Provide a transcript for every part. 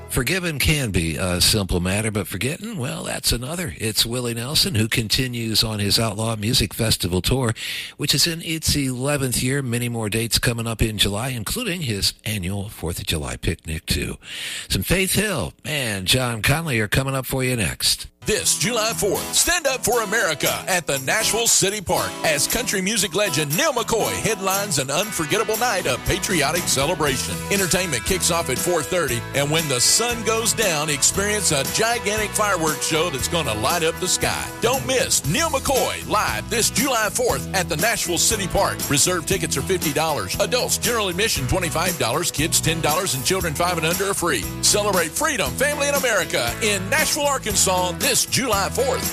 Forgiving can be a simple matter, but forgetting, well, that's another. It's Willie Nelson, who continues on his Outlaw Music Festival tour, which is in its 11th year. Many more dates coming up in July, including his annual 4th of July picnic, too. Some Faith Hill and John Conley are coming up for you next. This July 4th, stand up for America at the Nashville City Park as country music legend Neil McCoy headlines an unforgettable night of patriotic celebration. Entertainment kicks off at 4:30, and when the sun goes down, experience a gigantic fireworks show that's going to light up the sky. Don't miss Neil McCoy live this July 4th at the Nashville City Park. Reserved tickets are $50. Adults general admission $25, kids $10, and children 5 and under are free. Celebrate freedom, family, and America in Nashville, Arkansas this July 4th.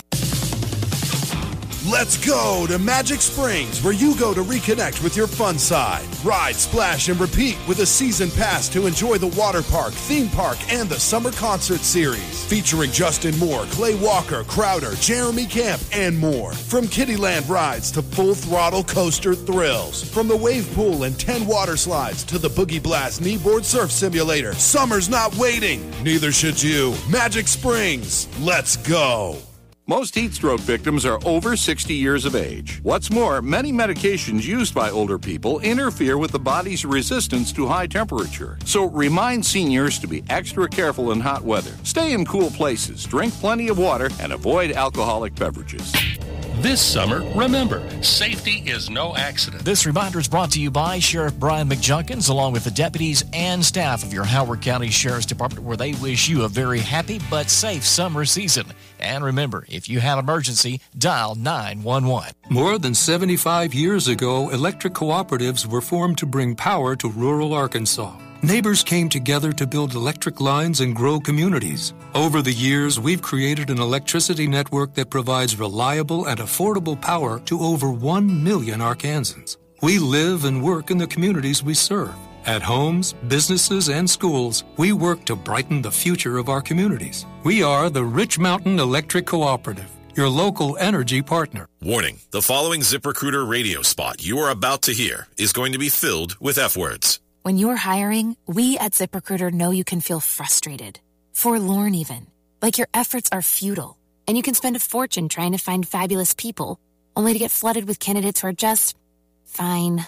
Let's go to Magic Springs, where you go to reconnect with your fun side. Ride, splash, and repeat with a season pass to enjoy the water park, theme park, and the summer concert series. Featuring Justin Moore, Clay Walker, Crowder, Jeremy Camp, and more. From Kittyland rides to full throttle coaster thrills. From the wave pool and 10 water slides to the Boogie Blast kneeboard surf simulator. Summer's not waiting. Neither should you. Magic Springs. Let's go. Most heat stroke victims are over 60 years of age. What's more, many medications used by older people interfere with the body's resistance to high temperature. So remind seniors to be extra careful in hot weather. Stay in cool places, drink plenty of water, and avoid alcoholic beverages. This summer, remember, safety is no accident. This reminder is brought to you by Sheriff Brian McJunkins, along with the deputies and staff of your Howard County Sheriff's Department, where they wish you a very happy but safe summer season. And remember, if you have an emergency, dial 911. More than 75 years ago, electric cooperatives were formed to bring power to rural Arkansas. Neighbors came together to build electric lines and grow communities. Over the years, we've created an electricity network that provides reliable and affordable power to over 1 million Arkansans. We live and work in the communities we serve. At homes, businesses, and schools, we work to brighten the future of our communities. We are the Rich Mountain Electric Cooperative, your local energy partner. Warning, the following ZipRecruiter radio spot you are about to hear is going to be filled with F-words. When you're hiring, we at ZipRecruiter know you can feel frustrated, forlorn even, like your efforts are futile, and you can spend a fortune trying to find fabulous people, only to get flooded with candidates who are just fine.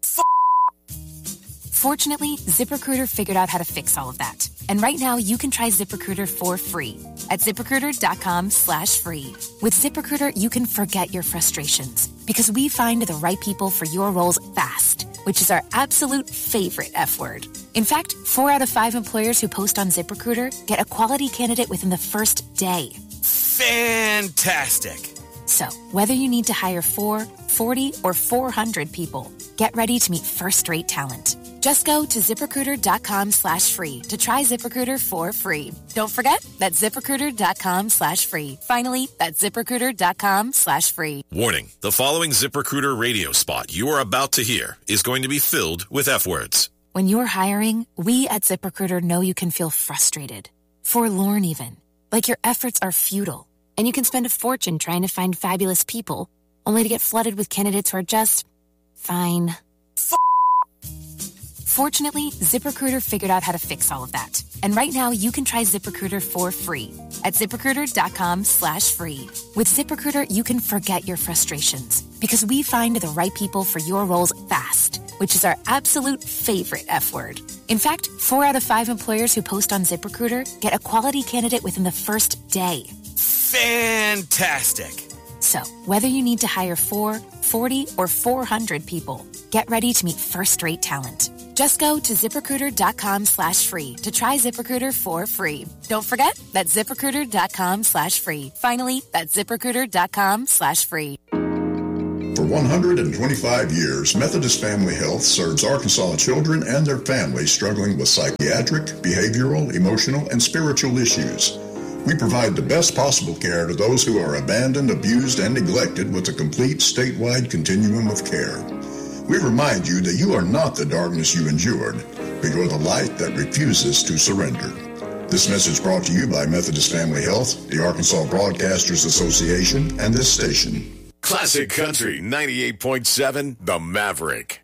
Fortunately, ZipRecruiter figured out how to fix all of that. And right now, you can try ZipRecruiter for free at ZipRecruiter.com/free. With ZipRecruiter, you can forget your frustrations because we find the right people for your roles fast, which is our absolute favorite F word. In fact, 4 out of 5 employers who post on ZipRecruiter get a quality candidate within the first day. Fantastic. So, whether you need to hire 4, 40, or 400 people, get ready to meet first-rate talent. Just go to ZipRecruiter.com/free to try ZipRecruiter for free. Don't forget, that's ZipRecruiter.com/free. Finally, that's ZipRecruiter.com/free. Warning, the following ZipRecruiter radio spot you are about to hear is going to be filled with F-words. When you're hiring, we at ZipRecruiter know you can feel frustrated, forlorn even, like your efforts are futile, and you can spend a fortune trying to find fabulous people, only to get flooded with candidates who are just fine. Fortunately, ZipRecruiter figured out how to fix all of that. And right now, you can try ZipRecruiter for free at ZipRecruiter.com/free. With ZipRecruiter, you can forget your frustrations because we find the right people for your roles fast, which is our absolute favorite F word. In fact, 4 out of 5 employers who post on ZipRecruiter get a quality candidate within the first day. Fantastic. So, whether you need to hire 4, 40, or 400 people, get ready to meet first-rate talent. Just go to ZipRecruiter.com/free to try ZipRecruiter for free. Don't forget, that's ZipRecruiter.com/free. Finally, that's ZipRecruiter.com/free. For 125 years, Methodist Family Health serves Arkansas children and their families struggling with psychiatric, behavioral, emotional, and spiritual issues. We provide the best possible care to those who are abandoned, abused, and neglected with a complete statewide continuum of care. We remind you that you are not the darkness you endured, but you're the light that refuses to surrender. This message brought to you by Methodist Family Health, the Arkansas Broadcasters Association, and this station. Classic Country 98.7, The Maverick.